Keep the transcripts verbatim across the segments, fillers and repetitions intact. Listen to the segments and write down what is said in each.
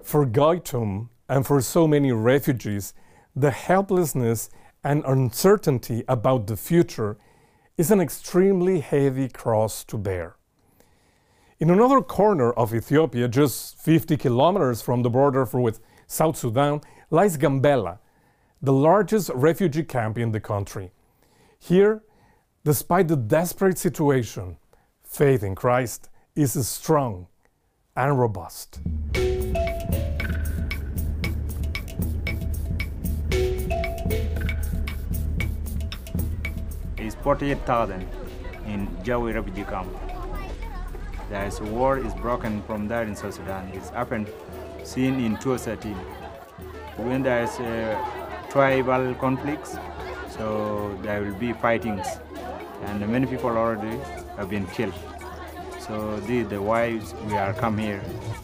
For Gaytum and for so many refugees, the helplessness and uncertainty about the future is an extremely heavy cross to bear. In another corner of Ethiopia, just fifty kilometers from the border with South Sudan, lies Gambela, the largest refugee camp in the country. Here, despite the desperate situation, faith in Christ is strong and robust. It's forty-eight thousand in Jawi refugee camp. There is a war is broken from there in South Sudan. It's happened seen in two thousand thirteen. When there is uh, tribal conflicts, so there will be fightings, and many people already have been killed. So this is the why we are come here.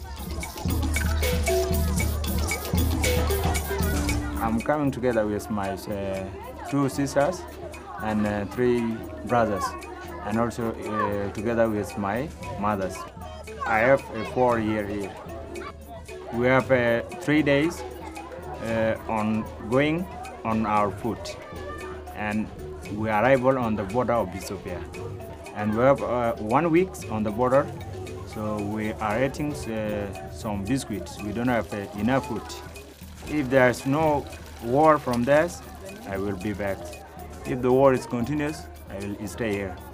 I'm coming together with my uh, two sisters and uh, three brothers, and also uh, together with my mothers. I have a four year here. We have uh, three days uh, on going on our foot, and we arrival on the border of Ethiopia. And we have uh, one week on the border, so we are eating uh, some biscuits. We don't have uh, enough food. If there's no war from this, I will be back. If the war is continuous, I will stay here.